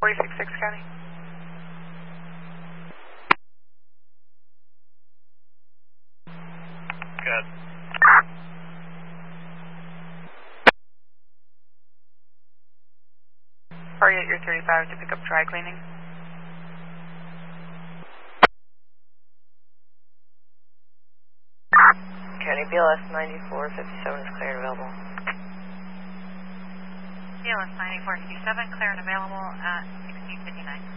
46-6 County. Good. Hurry at your 35 to pick up dry cleaning. County BLS 9457 is clear and available. BLS 9457, clear and available at 1659.